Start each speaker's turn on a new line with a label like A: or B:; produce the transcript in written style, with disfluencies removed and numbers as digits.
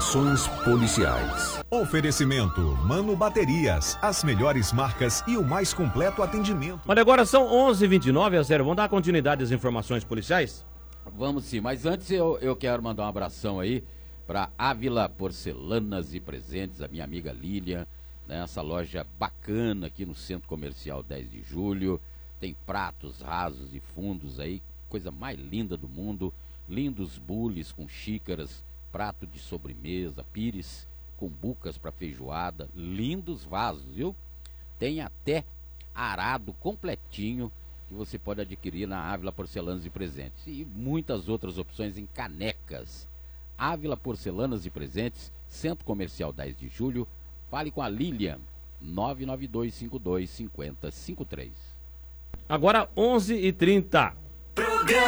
A: Informações policiais.
B: Oferecimento Mano Baterias, as melhores marcas e o mais completo atendimento.
C: Olha, agora são 11h29, Zero. Vamos dar continuidade às informações policiais?
D: Vamos sim, mas antes eu quero mandar um abração aí para Ávila Porcelanas e Presentes, a minha amiga Lilian, né? Essa loja bacana aqui no Centro Comercial 10 de Julho. Tem pratos rasos e fundos aí, coisa mais linda do mundo. Lindos bules com xícaras, prato de sobremesa, pires com bucas para feijoada, lindos vasos, viu? Tem até arado completinho que você pode adquirir na Ávila Porcelanas e Presentes. E muitas outras opções em canecas. Ávila Porcelanas e Presentes, Centro Comercial 10 de Julho. Fale com a Lilian, 992525053.
C: Agora 11h30.